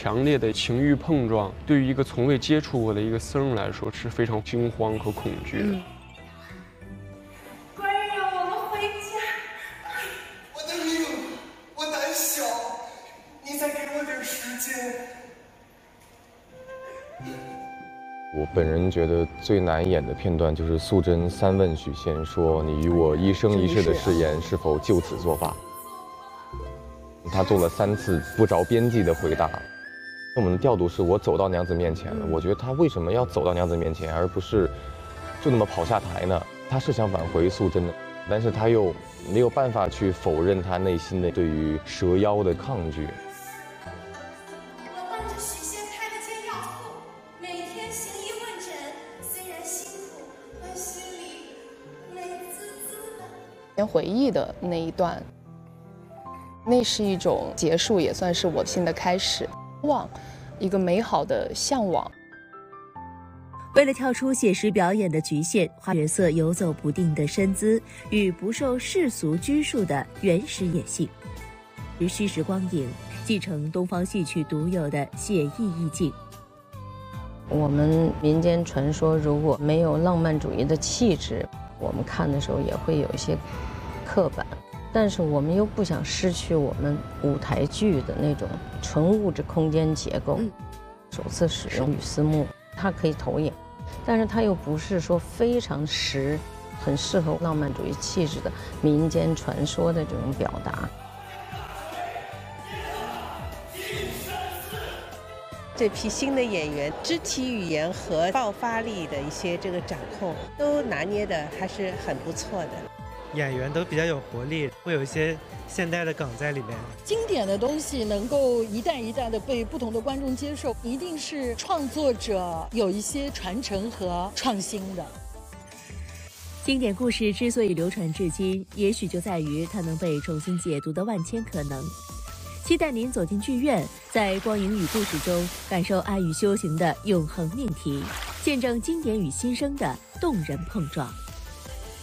强烈的情欲碰撞，对于一个从未接触过的一个僧人来说是非常惊慌和恐惧的。 官人让我们回家。 我的命，我胆小，你再给我点时间。 我本人觉得最难演的片段就是素贞三问许仙说：“你与我一生一世的誓言是否就此作罢？”他做了3次不着边际的回答。我们的调度是我走到娘子面前了，我觉得他为什么要走到娘子面前，而不是就那么跑下台呢？他是想挽回素贞的，但是他又没有办法去否认他内心的对于蛇妖的抗拒。 我伴着许仙开了间药铺，每天行医问诊，虽然辛苦，但心里美滋滋的。 回忆的那一段，那是一种结束，也算是我新的开始，一个美好的向往。 为了跳出写实表演的局限，花角色游走不定的身姿与不受世俗拘束的原始野性，与虚实光影，继承东方戏曲独有的写意意境。 我们民间传说如果没有浪漫主义的气质，我们看的时候也会有一些刻板，但是我们又不想失去我们舞台剧的那种纯物质空间结构。首次使用雨丝木，它可以投影，但是它又不是说非常实，很适合浪漫主义气质的民间传说的这种表达。 这批新的演员肢体语言和爆发力的一些这个掌控都拿捏的还是很不错的。 演员都比较有活力，会有一些现代的梗在里面。 经典的东西能够一代一代的被不同的观众接受，一定是创作者有一些传承和创新的。 经典故事之所以流传至今，也许就在于它能被重新解读的万千可能。期待您走进剧院，在光影与故事中感受爱与修行的永恒命题，见证经典与新生的动人碰撞。